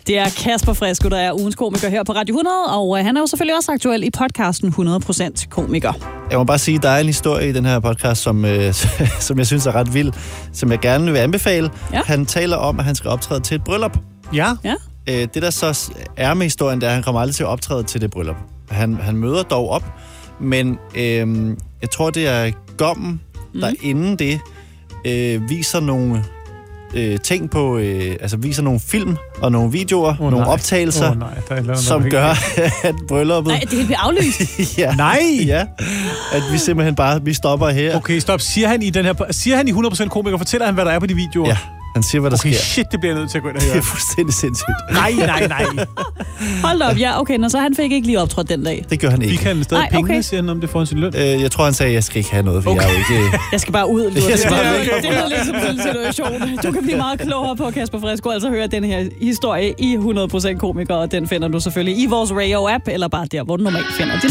Det er Kasper Fresco, der er ugens komiker her på Radio 100, og han er jo selvfølgelig også aktuel i podcasten 100% komiker. Jeg må bare sige, at der er en historie i den her podcast, som jeg synes er ret vild, som jeg gerne vil anbefale. Ja. Han taler om, at han skal optræde til et bryllup. Ja. Det, der så er med historien, det er, at han kommer aldrig til at optræde til det bryllup. Han møder dog op, men jeg tror, det er gommen, der inden det viser nogle ting på, altså viser nogle film og nogle videoer, nogle optagelser, som gør, at brylluppet... Nej, det bliver aflyst. Ja. Nej! Ja, at vi simpelthen bare, vi stopper her. Okay, stop. Siger han i 100% komiker, fortæller han, hvad der er på de videoer? Ja. Han siger, hvad der sker. Shit, det bliver jeg nødt til at gå ind og høre. Det er fuldstændig sindssygt. Nej. Hold op, ja, okay, så han fik ikke lige optrådt den dag. Det gør han ikke. Fik han stadig penge, siger han, om det får sin løn? Jeg tror, han sagde, at jeg skal ikke have noget, for jeg er jo ikke... Jeg skal bare ud. Det er lidt som sådan en situation. Du kan blive meget klogere på Kasper Fresco, altså høre den her historie i 100% komiker, og den finder du selvfølgelig i vores Radio-app, eller bare der, hvor du normalt finder din